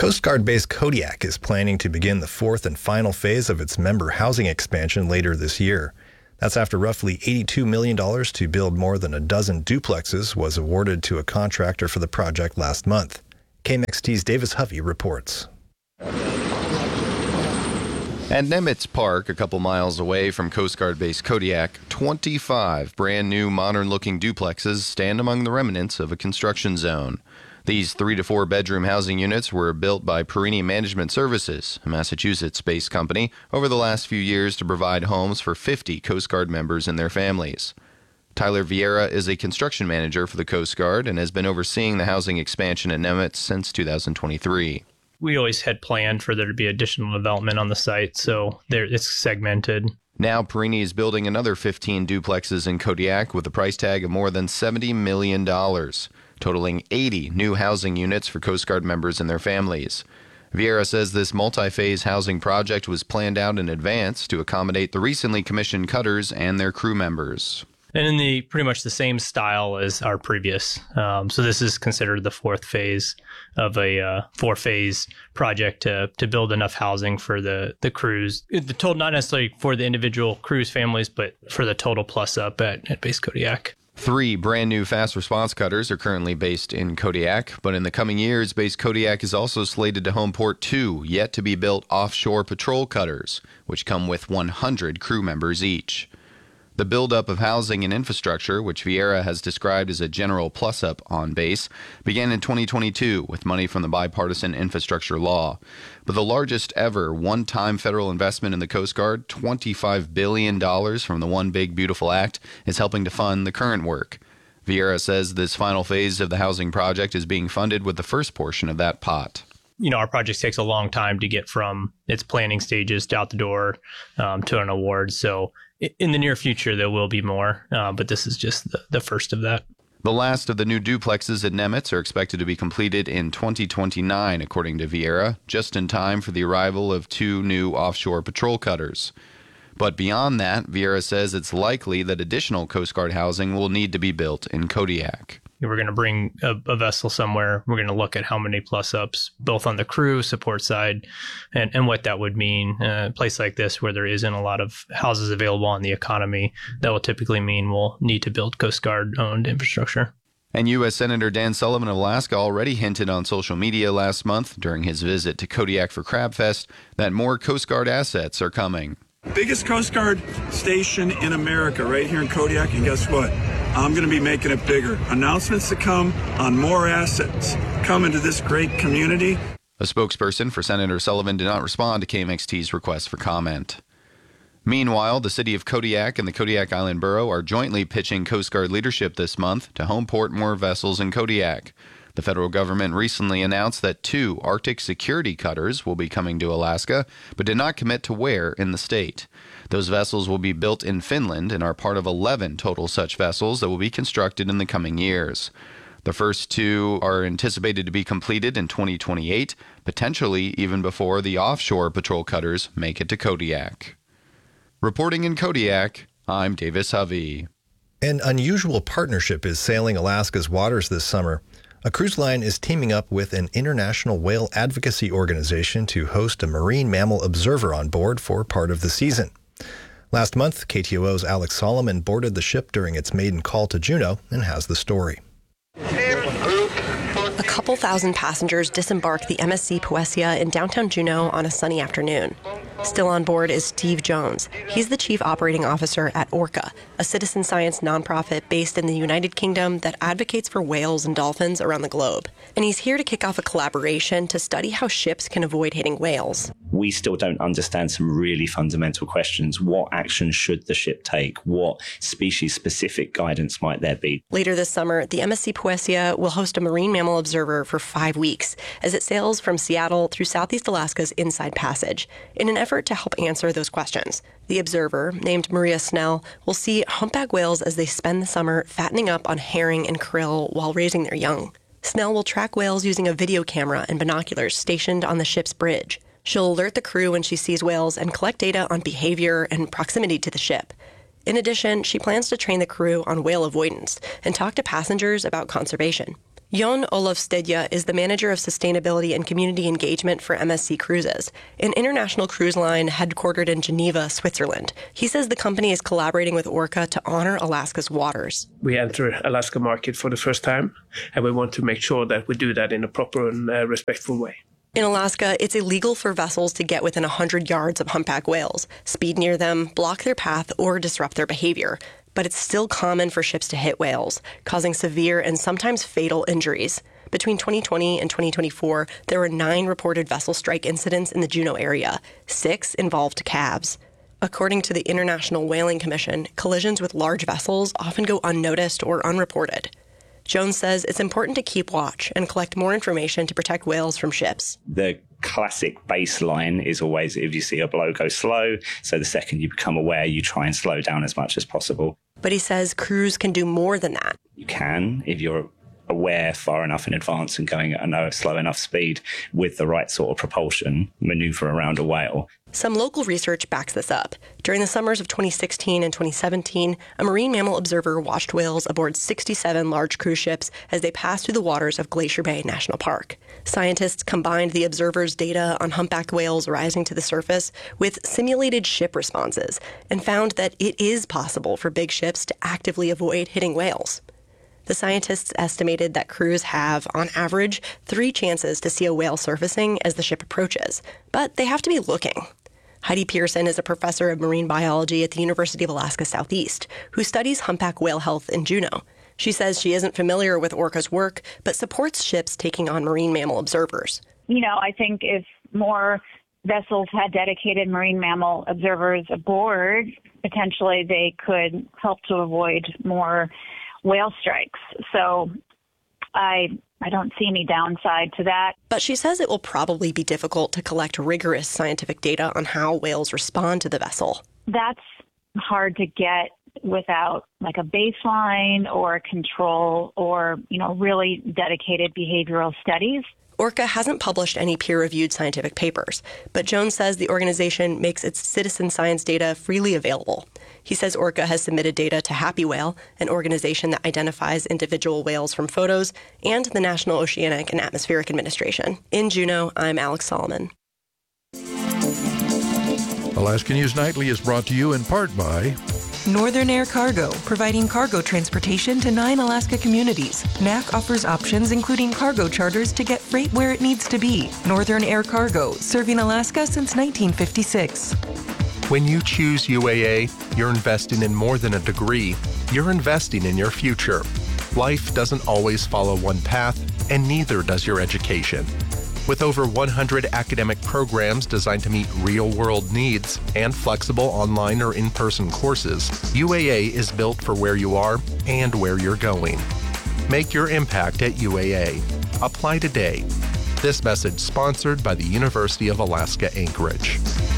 Coast Guard base Kodiak is planning to begin the fourth and final phase of its member housing expansion later this year. That's after roughly $82 million to build more than a dozen duplexes was awarded to a contractor for the project last month. KMXT's Davis Hovey reports. At Nemitz Park, a couple miles away from Coast Guard base Kodiak, 25 brand new modern-looking duplexes stand among the remnants of a construction zone. These 3 to 4 bedroom housing units were built by Perini Management Services, a Massachusetts-based company, over the last few years to provide homes for 50 Coast Guard members and their families. Tyler Vieira is a construction manager for the Coast Guard and has been overseeing the housing expansion at Nemitz since 2023. We always had planned for there to be additional development on the site, so it's segmented. Now Perini is building another 15 duplexes in Kodiak with a price tag of more than $70 million. Totaling 80 new housing units for Coast Guard members and their families. Vieira says this multi-phase housing project was planned out in advance to accommodate the recently commissioned cutters and their crew members. And in pretty much the same style as our previous. So this is considered the fourth phase of a four-phase project to build enough housing for the crews. The total, not necessarily for the individual crews' families, but for the total plus up at base Kodiak. 3 brand new fast response cutters are currently based in Kodiak, but in the coming years, base Kodiak is also slated to homeport 2 yet to be built offshore patrol cutters, which come with 100 crew members each. The buildup of housing and infrastructure, which Vieira has described as a general plus-up on base, began in 2022 with money from the bipartisan infrastructure law. But the largest ever one-time federal investment in the Coast Guard, $25 billion from the One Big Beautiful Act, is helping to fund the current work. Vieira says this final phase of the housing project is being funded with the first portion of that pot. Our project takes a long time to get from its planning stages to out the door to an award. So in the near future, there will be more, but this is just the first of that. The last of the new duplexes at Nemitz are expected to be completed in 2029, according to Vieira, just in time for the arrival of 2 new offshore patrol cutters. But beyond that, Vieira says it's likely that additional Coast Guard housing will need to be built in Kodiak. We're going to bring a vessel somewhere. We're going to look at how many plus-ups, both on the crew support side and what that would mean. A place like this where there isn't a lot of houses available on the economy, that will typically mean we'll need to build Coast Guard-owned infrastructure. And U.S. Senator Dan Sullivan of Alaska already hinted on social media last month during his visit to Kodiak for Crab Fest that more Coast Guard assets are coming. Biggest Coast Guard station in America right here in Kodiak, and guess what? I'm going to be making it bigger. Announcements to come on more assets coming to this great community. A spokesperson for Senator Sullivan did not respond to KMXT's request for comment. Meanwhile, the city of Kodiak and the Kodiak Island Borough are jointly pitching Coast Guard leadership this month to homeport more vessels in Kodiak. The federal government recently announced that 2 Arctic security cutters will be coming to Alaska, but did not commit to where in the state. Those vessels will be built in Finland and are part of 11 total such vessels that will be constructed in the coming years. The first 2 are anticipated to be completed in 2028, potentially even before the offshore patrol cutters make it to Kodiak. Reporting in Kodiak, I'm Davis Hovey. An unusual partnership is sailing Alaska's waters this summer. A cruise line is teaming up with an international whale advocacy organization to host a marine mammal observer on board for part of the season. Last month, KTOO's Alex Solomon boarded the ship during its maiden call to Juneau and has the story. A couple thousand passengers disembarked the MSC Poesia in downtown Juneau on a sunny afternoon. Still on board is Steve Jones. He's the chief operating officer at Orca, a citizen science nonprofit based in the United Kingdom that advocates for whales and dolphins around the globe. And he's here to kick off a collaboration to study how ships can avoid hitting whales. We still don't understand some really fundamental questions. What action should the ship take? What species-specific guidance might there be? Later this summer, the MSC Poesia will host a marine mammal observer for 5 weeks as it sails from Seattle through Southeast Alaska's Inside Passage in an effort to help answer those questions. The observer, named Maria Snell, will see humpback whales as they spend the summer fattening up on herring and krill while raising their young. Snell will track whales using a video camera and binoculars stationed on the ship's bridge. She'll alert the crew when she sees whales and collect data on behavior and proximity to the ship. In addition, she plans to train the crew on whale avoidance and talk to passengers about conservation. Jon Olof Stedja is the manager of sustainability and community engagement for MSC Cruises, an international cruise line headquartered in Geneva, Switzerland. He says the company is collaborating with Orca to honor Alaska's waters. We enter Alaska market for the first time, and we want to make sure that we do that in a proper and respectful way. In Alaska, it's illegal for vessels to get within 100 yards of humpback whales, speed near them, block their path, or disrupt their behavior. But it's still common for ships to hit whales, causing severe and sometimes fatal injuries. Between 2020 and 2024, there were 9 reported vessel strike incidents in the Juneau area. 6 involved calves. According to the International Whaling Commission, collisions with large vessels often go unnoticed or unreported. Jones says it's important to keep watch and collect more information to protect whales from ships. The classic baseline is always if you see a blow, go slow. So the second you become aware, you try and slow down as much as possible. But he says crews can do more than that. You can, if you're aware far enough in advance and going at a slow enough speed with the right sort of propulsion, maneuver around a whale. Some local research backs this up. During the summers of 2016 and 2017, a marine mammal observer watched whales aboard 67 large cruise ships as they passed through the waters of Glacier Bay National Park. Scientists combined the observer's data on humpback whales rising to the surface with simulated ship responses and found that it is possible for big ships to actively avoid hitting whales. The scientists estimated that crews have, on average, 3 chances to see a whale surfacing as the ship approaches, but they have to be looking. Heidi Pearson is a professor of marine biology at the University of Alaska Southeast, who studies humpback whale health in Juneau. She says she isn't familiar with Orca's work, but supports ships taking on marine mammal observers. I think if more vessels had dedicated marine mammal observers aboard, potentially they could help to avoid more whale strikes. So I don't see any downside to that. But she says it will probably be difficult to collect rigorous scientific data on how whales respond to the vessel. That's hard to get without like a baseline or a control or, really dedicated behavioral studies. Orca hasn't published any peer-reviewed scientific papers, but Jones says the organization makes its citizen science data freely available. He says Orca has submitted data to Happy Whale, an organization that identifies individual whales from photos, and the National Oceanic and Atmospheric Administration. In Juneau, I'm Alex Solomon. Alaska News Nightly is brought to you in part by Northern Air Cargo, providing cargo transportation to 9 Alaska communities. NAC offers options including cargo charters to get freight where it needs to be. Northern Air Cargo, serving Alaska since 1956. When you choose UAA, you're investing in more than a degree. You're investing in your future. Life doesn't always follow one path, and neither does your education. With over 100 academic programs designed to meet real-world needs and flexible online or in-person courses, UAA is built for where you are and where you're going. Make your impact at UAA. Apply today. This message sponsored by the University of Alaska Anchorage.